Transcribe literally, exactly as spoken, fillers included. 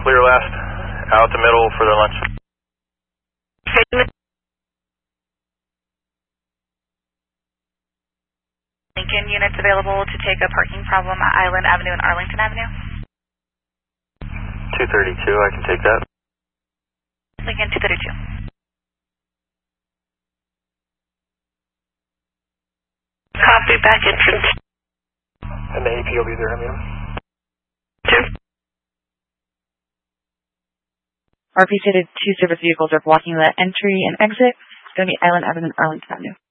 clear last, out the middle for the lunch. Lincoln units available to take a parking problem at Island Avenue and Arlington Avenue. two thirty-two, I can take that. Lincoln two thirty-two. Copy, back entrance. And the A P will be there, I mean. Two. R P stated two service vehicles are blocking the entry and exit. It's going to be Island Avenue and Arlington Avenue.